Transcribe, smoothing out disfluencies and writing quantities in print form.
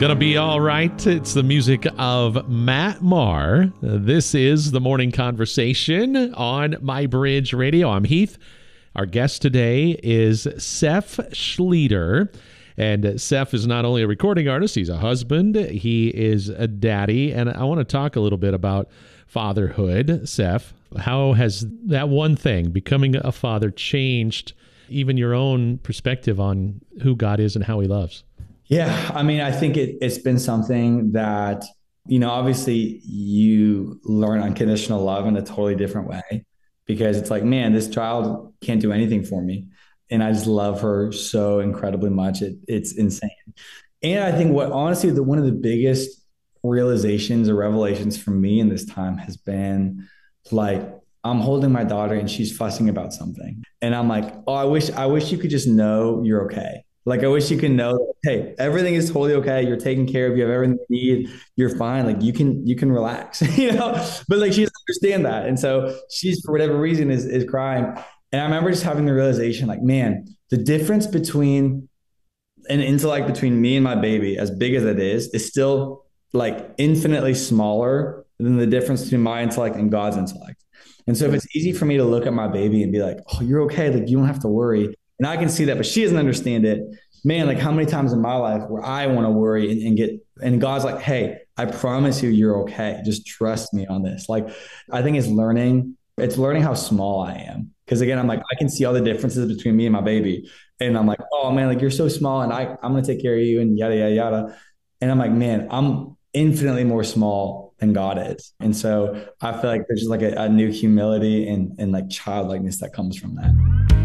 Gonna be all right. It's the music of Matt Maher. This is the Morning Conversation on My Bridge Radio. I'm Heath. Our guest today is Seph Schlueter. And Seph is not only a recording artist, he's a husband, he is a daddy. And I want to talk a little bit about fatherhood. Seph, how has that one thing, becoming a father, changed even your own perspective on who God is and how he loves? Yeah, I mean, I think it's been something that, obviously you learn unconditional love in a totally different way because it's like, man, this child can't do anything for me. And I just love her so incredibly much. It's insane. And I think one of the biggest realizations or revelations for me in this time has been like, I'm holding my daughter and she's fussing about something. And I'm like, oh, I wish you could just know you're okay. Like, I wish you can know that, hey, everything is totally okay. You're taken care of. You have everything you need. You're fine. Like you can relax, but like, she doesn't understand that. And so she's, for whatever reason, is crying. And I remember just having the realization, like, man, the difference between an intellect between me and my baby, as big as it is still like infinitely smaller than the difference between my intellect and God's intellect. And so if it's easy for me to look at my baby and be like, oh, you're okay. Like, you don't have to worry. And I can see that, but she doesn't understand it. Man, like, how many times in my life where I want to worry and God's like, hey, I promise you're okay. Just trust me on this. Like, I think it's learning how small I am. Because again, I'm like, I can see all the differences between me and my baby. And I'm like, oh man, like, you're so small and I'm going to take care of you and yada, yada, yada. And I'm like, man, I'm infinitely more small than God is. And so I feel like there's just like a new humility and like childlikeness that comes from that.